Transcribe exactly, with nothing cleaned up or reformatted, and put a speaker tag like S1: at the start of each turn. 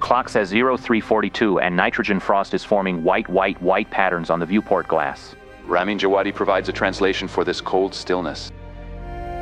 S1: Clock says zero three forty-two, and nitrogen frost is forming white, white, white patterns on the viewport glass.
S2: Ramin Djawadi provides a translation for this cold stillness.